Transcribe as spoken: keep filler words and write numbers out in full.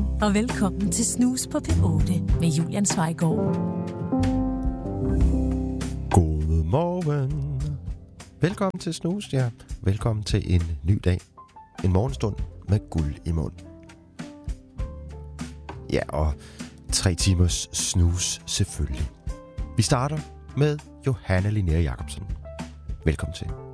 Godmorgen og velkommen til Snus på P otte med Julian Zweigård. Godmorgen. Velkommen til Snus, ja. Velkommen til en ny dag. En morgenstund med guld i mund. Ja, og tre timers snus selvfølgelig. Vi starter med Johanne Linnea Jacobsen. Velkommen til.